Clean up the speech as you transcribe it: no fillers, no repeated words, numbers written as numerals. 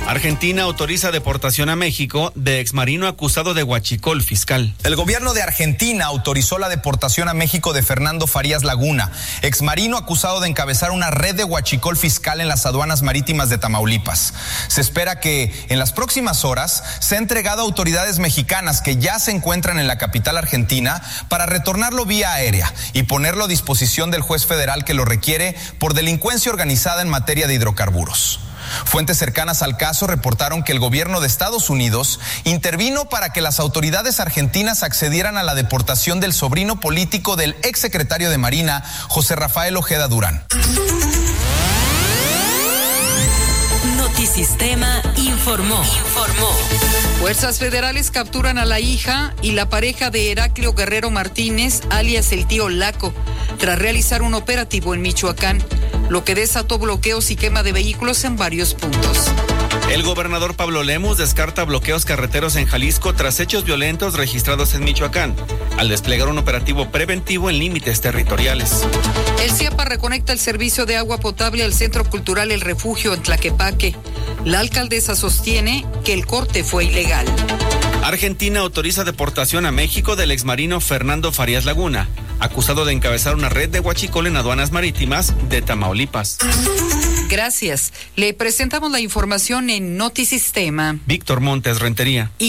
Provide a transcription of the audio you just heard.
Argentina autoriza deportación a México de exmarino acusado de huachicol fiscal. El gobierno de Argentina autorizó la deportación a México de Fernando Farías Laguna, exmarino acusado de encabezar una red de huachicol fiscal en las aduanas marítimas de Tamaulipas. Se espera que en las próximas horas sea entregado a autoridades mexicanas que ya se encuentran en la capital argentina para retornarlo vía aérea y ponerlo a disposición del juez federal que lo requiere por delincuencia organizada en materia de hidrocarburos. Fuentes cercanas al caso reportaron que el gobierno de Estados Unidos intervino para que las autoridades argentinas accedieran a la deportación del sobrino político del exsecretario de Marina, José Rafael Ojeda Durán. Notisistema informó. Fuerzas federales capturan a la hija y la pareja de Heraclio Guerrero Martínez, alias el tío Laco, tras realizar un operativo en Michoacán, lo que desató bloqueos y quema de vehículos en varios puntos. El gobernador Pablo Lemus descarta bloqueos carreteros en Jalisco tras hechos violentos registrados en Michoacán, al desplegar un operativo preventivo en límites territoriales. El CIAPA reconecta el servicio de agua potable al Centro Cultural El Refugio en Tlaquepaque. La alcaldesa sostiene que el corte fue ilegal. Argentina autoriza deportación a México del exmarino Fernando Farías Laguna, acusado de encabezar una red de huachicol en aduanas marítimas de Tamaulipas. Gracias. Le presentamos la información en Notisistema. Víctor Montes, Rentería.